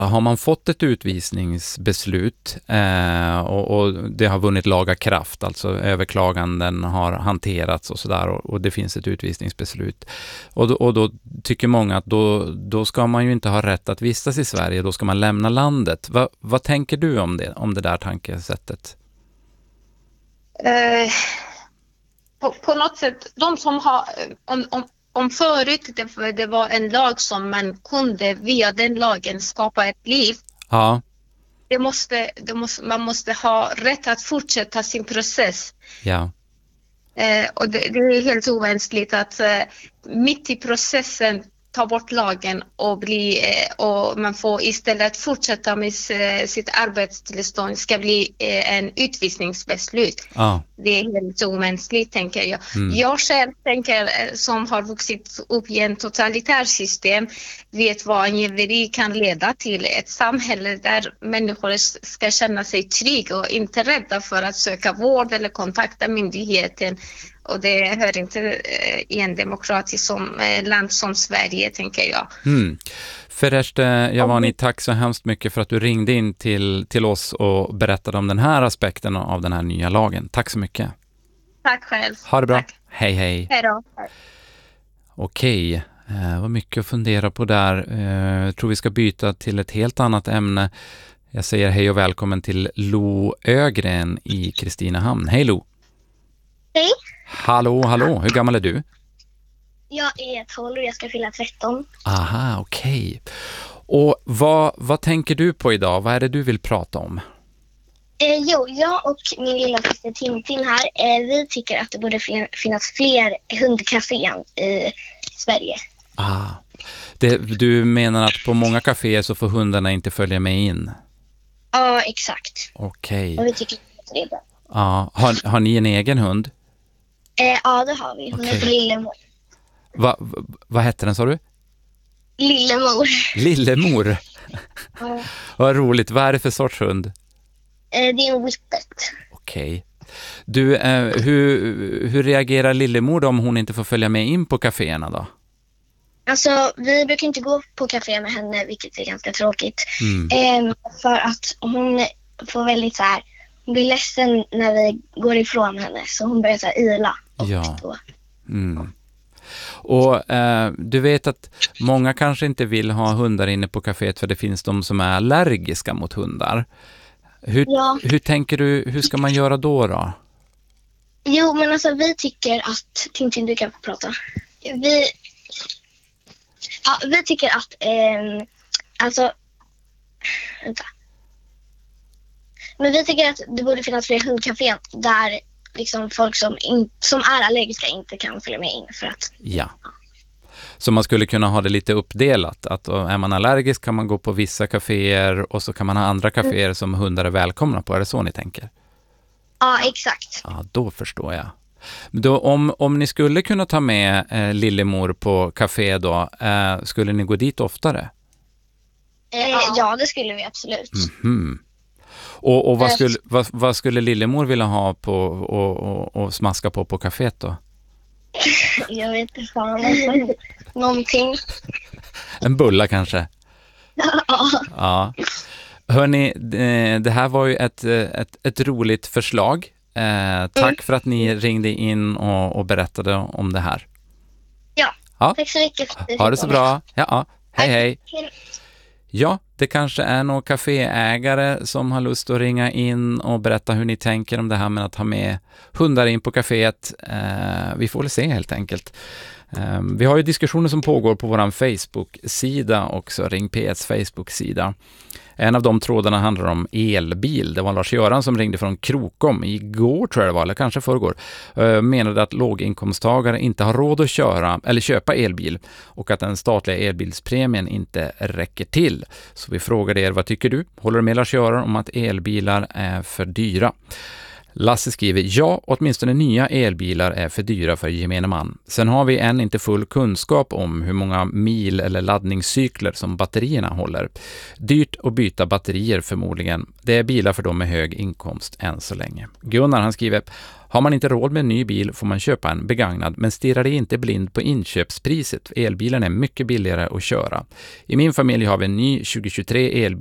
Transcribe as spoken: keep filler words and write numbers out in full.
har man fått ett utvisningsbeslut eh, och, och det har vunnit laga kraft, alltså överklaganden har hanterats och sådär, och, och det finns ett utvisningsbeslut. Och då, och då tycker många att då, då ska man ju inte ha rätt att vistas i Sverige, då ska man lämna landet. Va, vad tänker du om det, om det där tankesättet? Eh, på, på något sätt, de som har... Om, om Om förut det, det var en lag som man kunde via den lagen skapa ett liv. Ja. Det måste, det måste, man måste ha rätt att fortsätta sin process. Ja. Eh, och det, det är helt omänskligt att eh, mitt i processen ta bort lagen och, bli, eh, och man får istället fortsätta med eh, sitt arbetstillstånd ska bli eh, en utvisningsbeslut. Ja. Det är helt omänskligt, tänker jag. Mm. Jag själv tänker, eh, som har vuxit upp i en totalitär system, vet vad angiveri kan leda till. Ett samhälle där människor ska känna sig trygga och inte rädda för att söka vård eller kontakta myndigheten. Och det hör inte eh, i en demokratisk som, eh, land som Sverige, tänker jag. Mm. Fereshte Javani, tack så hemskt mycket för att du ringde in till, till oss och berättade om den här aspekten av den här nya lagen. Tack så mycket. Tack själv. Ha det bra. Tack. Hej, hej. Hej då. Okej, eh, vad mycket att fundera på där. Eh, jag tror vi ska byta till ett helt annat ämne. Jag säger hej och välkommen till Lo Ögren i Kristinehamn. Hej Lo. Hej. Hallå, hallå. Hur gammal är du? Jag är tolv och jag ska fylla tretton. Aha, okej. Och vad, vad tänker du på idag? Vad är det du vill prata om? Eh, jo, jag och min lilla syster Tintin här, eh, vi tycker att det borde finnas fler hundkaféer i Sverige. Ah, det, du menar att på många kaféer så får hundarna inte följa med in? Ja, exakt. Okej. Och vi tycker att det är bra. Ja, har, har ni en egen hund? Eh, ja, det har vi. Hon Okej. heter Lillemor. Va, va, vad hette den, sa du? Lillemor. Lillemor. Ja. Vad roligt. Vad är det för sorts hund? Eh, det är en whippet. Okej. Du, eh, hur, hur reagerar Lillemor om hon inte får följa med in på kaféerna då? Alltså, vi brukar inte gå på kafé med henne, vilket är ganska tråkigt. Mm. Eh, för att hon får väldigt så här, hon blir ledsen när vi går ifrån henne, så hon börjar så här ila. Och Ja. då. Mm. Och eh, du vet att många kanske inte vill ha hundar inne på kaféet för det finns de som är allergiska mot hundar. Hur, Ja. hur tänker du, hur ska man göra då då? Jo, men alltså vi tycker att... Tintin, du kan få prata. Vi, ja, vi tycker att... Eh, alltså... Vänta. Men vi tycker att det borde finnas fler hundkaféer där liksom folk som, in, som är allergiska inte kan följa med in. För att, Ja. Så man skulle kunna ha det lite uppdelat. Att är man allergisk kan man gå på vissa kaféer och så kan man ha andra kaféer som hundar är välkomna på. Är det så ni tänker? ja, exakt. Ja, då förstår jag. Då, om, om ni skulle kunna ta med eh, Lillemor på kafé då, eh, skulle ni gå dit oftare? Eh, ja, det skulle vi absolut. Mhm. Och, och vad, skulle, vad, vad skulle Lillemor vilja ha på och, och, och smaska på på kaféet då? Jag vet inte fan. Någonting. En bulla kanske? Ja. Hörrni, det, det här var ju ett, ett, ett roligt förslag. Eh, tack mm. för att ni ringde in och, och berättade om det här. Ja, ja. Tack så mycket. Ha det så bra. Ja, ja. Hej, hej. Hej. Ja, det kanske är någon kaféägare som har lust att ringa in och berätta hur ni tänker om det här med att ha med hundar in på kaféet. Eh, vi får väl se helt enkelt. Eh, vi har ju diskussioner som pågår på vår Facebook-sida också, Ring P etts Facebook-sida. En av de trådarna handlar om elbil. Det var Lars-Göran som ringde från Krokom igår, tror jag det var, eller kanske förrgår. Eh, menade att låginkomsttagare inte har råd att köra eller köpa elbil och att den statliga elbilspremien inte räcker till. Så vi frågade er, vad tycker du? Håller du med Lars-Göran om att elbilar är för dyra? Lasse skriver, ja, åtminstone nya elbilar är för dyra för gemene man. Sen har vi än inte full kunskap om hur många mil eller laddningscykler som batterierna håller. Dyrt att byta batterier förmodligen. Det är bilar för dem med hög inkomst än så länge. Gunnar han skriver, har man inte råd med en ny bil får man köpa en begagnad, men stirrar det inte blind på inköpspriset. Elbilen är mycket billigare att köra. I min familj har vi en ny tjugo tjugotre elbil